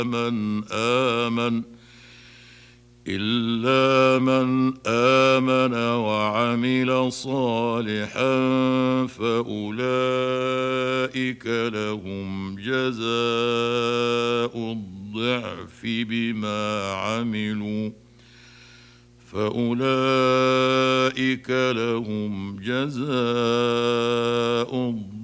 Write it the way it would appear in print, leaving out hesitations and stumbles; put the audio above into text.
من آمن وعمل صالحا فأولئك لهم جزاء الضعف بما عملوا فأولئك لهم جزاء